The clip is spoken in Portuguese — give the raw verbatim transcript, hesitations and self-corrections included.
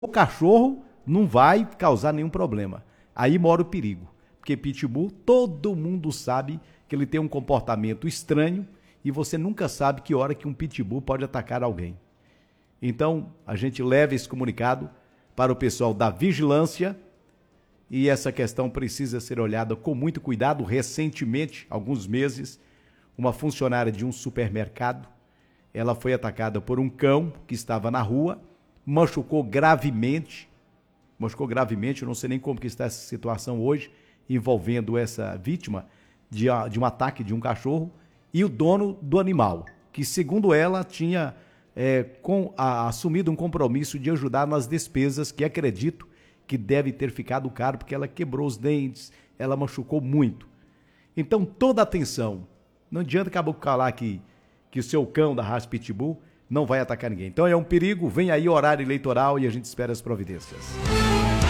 O cachorro não vai causar nenhum problema. Aí mora o perigo. Porque pitbull, todo mundo sabe que ele tem um comportamento estranho e você nunca sabe que hora que um pitbull pode atacar alguém. Então, a gente leva esse comunicado para o pessoal da vigilância e essa questão precisa ser olhada com muito cuidado. Recentemente, alguns meses, uma funcionária de um supermercado, ela foi atacada por um cão que estava na rua, machucou gravemente, machucou gravemente, eu não sei nem como que está essa situação hoje, envolvendo essa vítima de, de um ataque de um cachorro e o dono do animal, que segundo ela tinha é, com, a, assumido um compromisso de ajudar nas despesas que acredito que deve ter ficado caro, porque ela quebrou os dentes, ela machucou muito. Então toda atenção, não adianta acabar falar que, que o seu cão da raça Pitbull não vai atacar ninguém. Então é um perigo, vem aí o horário eleitoral e a gente espera as providências.